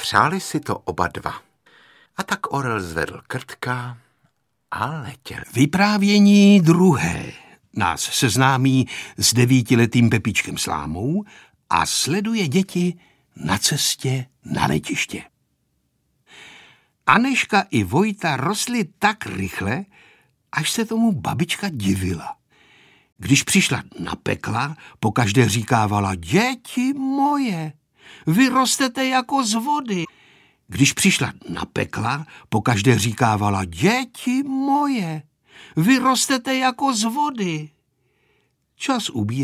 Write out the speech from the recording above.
Přáli si to oba dva. A tak orel zvedl krtka a letěl. Vyprávění druhé nás seznámí s 9letým Pepičkem Slámou a sleduje děti na cestě na letiště. Anežka i Vojta rostly tak rychle, až se tomu babička divila. Když přišla na pekla, pokaždé říkávala: děti moje, vy rostete jako z vody. Když přišla na pekla, pokaždé říkávala: děti moje, vy rostete jako z vody. Čas ubíhal.